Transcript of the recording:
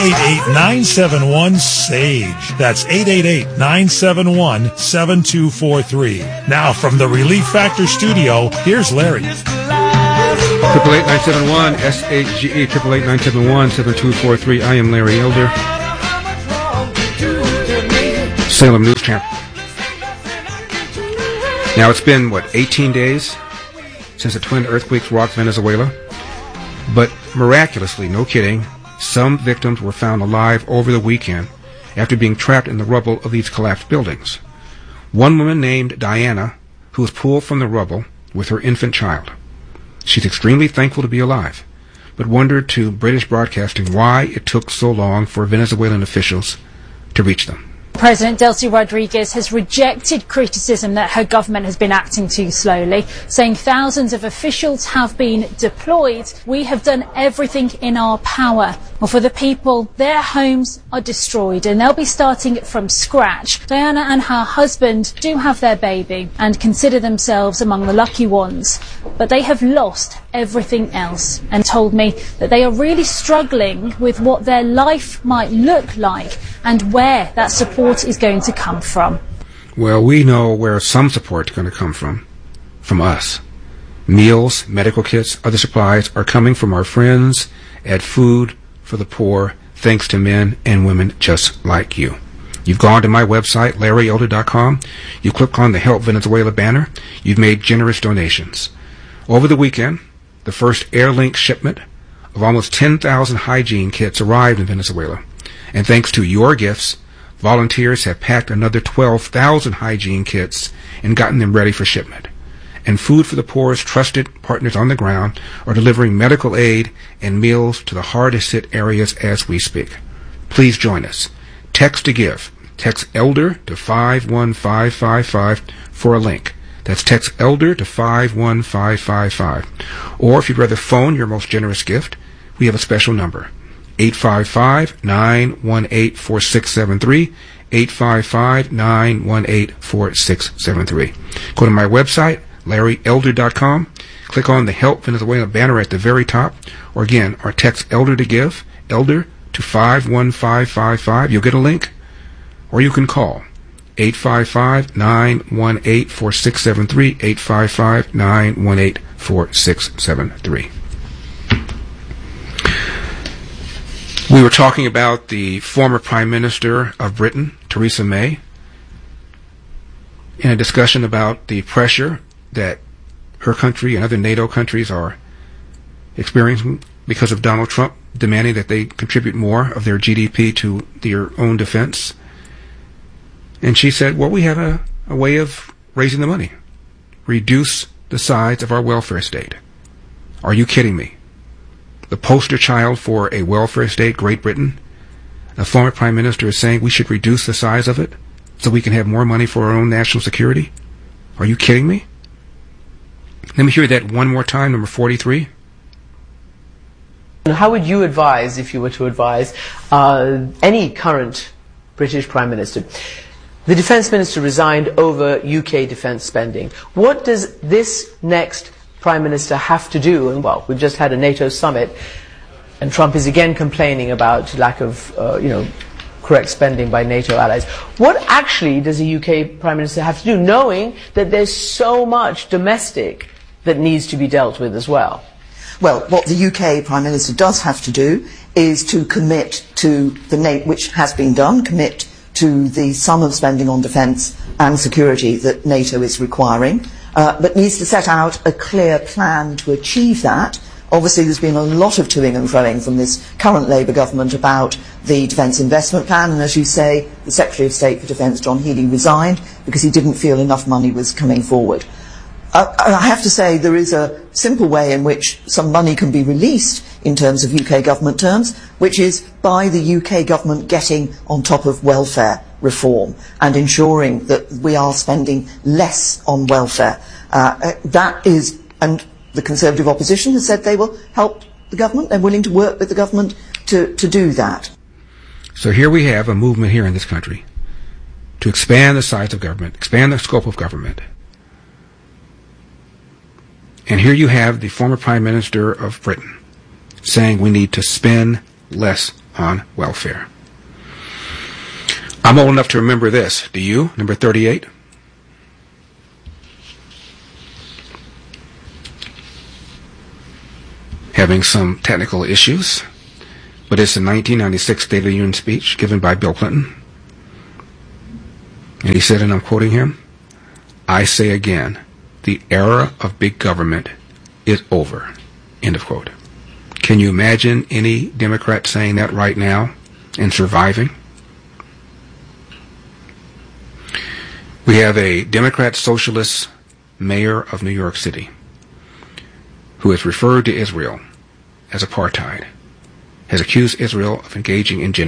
888-971-SAGE. That's 888-971-7243. Now from the Relief Factor studio, here's Larry. 888-971-SAGE, 888-971-7243. I am Larry Elder, Salem News Champ. Now it's been, 18 days since the twin earthquakes rocked Venezuela? But miraculously, no kidding, some victims were found alive over the weekend after being trapped in the rubble of these collapsed buildings. One woman named Diana, who was pulled from the rubble with her infant child. She's extremely thankful to be alive, but wondered to British Broadcasting why it took so long for Venezuelan officials to reach them. President Delcy Rodriguez has rejected criticism that her government has been acting too slowly, saying thousands of officials have been deployed. We have done everything in our power. Well, for the people, their homes are destroyed and they'll be starting from scratch. Diana and her husband do have their baby and consider themselves among the lucky ones, but they have lost everything else and told me that they are really struggling with what their life might look like and where that support is going to come from. Well, we know where some support is going to come from us. Meals, medical kits, other supplies are coming from our friends at Food for the Poor, thanks to men and women just like you. You've gone to my website, LarryElder.com. You click on the Help Venezuela banner. You've made generous donations. Over the weekend, the first Airlink shipment of almost 10,000 hygiene kits arrived in Venezuela. And thanks to your gifts, volunteers have packed another 12,000 hygiene kits and gotten them ready for shipment. And Food for the Poor's trusted partners on the ground are delivering medical aid and meals to the hardest hit areas as we speak. Please join us. Text to give. Text ELDER to 51555 for a link. That's text ELDER to 51555. Or if you'd rather phone your most generous gift, we have a special number. 855-918-4673, 855-918-4673. Go to my website, LarryElder.com. Click on the Help Venezuela banner at the very top. Or again, our text ELDER to give, ELDER to 51555. You'll get a link. Or you can call 855-918-4673, 855-918-4673. We were talking about the former Prime Minister of Britain, Theresa May, in a discussion about the pressure that her country and other NATO countries are experiencing because of Donald Trump demanding that they contribute more of their GDP to their own defense. And she said, well, we have a way of raising the money. Reduce the size of our welfare state. Are you kidding me? The poster child for a welfare state, Great Britain, a former prime minister is saying we should reduce the size of it so we can have more money for our own national security? Are you kidding me? Let me hear that one more time, number 43. How would you advise, if you were to advise, any current British Prime Minister? The Defence Minister resigned over UK defence spending. What does this next Prime Minister have to do? And well, we've just had a NATO summit, and Trump is again complaining about lack of, correct spending by NATO allies. What actually does a UK Prime Minister have to do, knowing that there's so much domestic that needs to be dealt with as well? Well, what the UK Prime Minister does have to do is to commit to which has been done, commit to the sum of spending on defence and security that NATO is requiring, but needs to set out a clear plan to achieve that. Obviously, there's been a lot of toing and froing from this current Labour government about the Defence Investment Plan, and as you say, the Secretary of State for Defence, John Healey, resigned because he didn't feel enough money was coming forward. I have to say there is a simple way in which some money can be released in terms of UK government terms, which is by the UK government getting on top of welfare reform and ensuring that we are spending less on welfare. That is, and the Conservative opposition has said they will help the government. They're willing to work with the government to do that. So here we have a movement here in this country to expand the size of government, expand the scope of government. And here you have the former Prime Minister of Britain saying we need to spend less on welfare. I'm old enough to remember this. Do you? Number 38. Having some technical issues, but it's the 1996 State of the Union speech given by Bill Clinton. And he said, and I'm quoting him, "I say again, the era of big government is over." End of quote. Can you imagine any Democrat saying that right now and surviving? We have a Democrat socialist mayor of New York City who has referred to Israel as apartheid, has accused Israel of engaging in genocide.